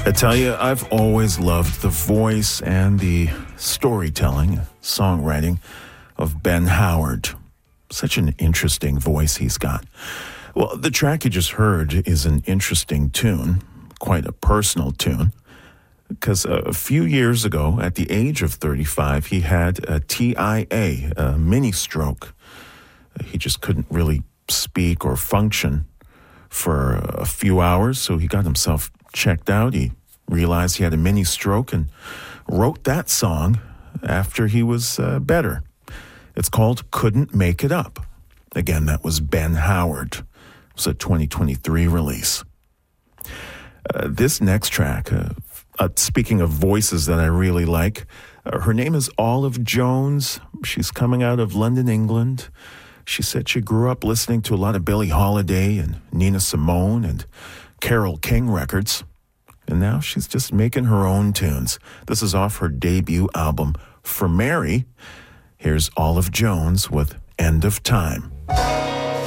I tell you, I've always loved the voice and the storytelling, songwriting of Ben Howard. Such an interesting voice he's got. Well, the track you just heard is an interesting tune, quite a personal tune, because a few years ago, at the age of 35, he had a TIA, a mini stroke. He just couldn't really speak or function for a few hours, so he got himself checked out. He realized he had a mini stroke and wrote that song after he was better. It's called Couldn't Make It Up. Again, that was Ben Howard. It was a 2023 release. This next track, speaking of voices that I really like, her name is Olive Jones. She's coming out of London, England. She said she grew up listening to a lot of Billie Holiday and Nina Simone and Carole King records. And now she's just making her own tunes. This is off her debut album, For Mary. Here's Olive Jones with End of Time.